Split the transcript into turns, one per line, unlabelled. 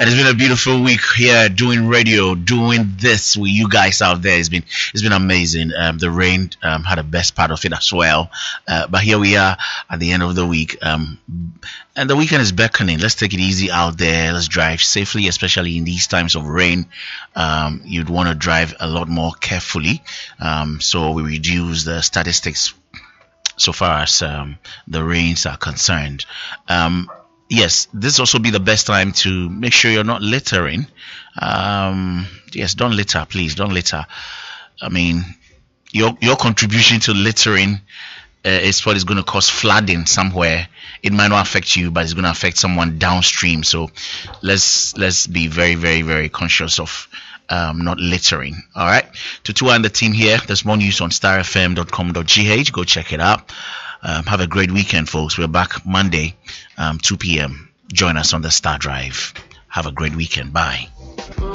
And it's been a beautiful week here doing radio, doing this with you guys out there. It's been amazing. The rain had the best part of it as well. But here we are at the end of the week. And the weekend is beckoning. Let's take it easy out there. Let's drive safely, especially in these times of rain. You'd want to drive a lot more carefully. So we reduce the statistics so far as the rains are concerned. Yes, this also be the best time to make sure you're not littering. Yes, don't litter, please. Don't litter. I mean, your contribution to littering is what is going to cause flooding somewhere. It might not affect you, but it's going to affect someone downstream. So let's be very, very, very conscious of not littering. All right. Tutu and the team here. There's more news on starfm.com.gh. Go check it out. Have a great weekend, folks. We're back Monday, 2 p.m. Join us on the Star Drive. Have a great weekend. Bye.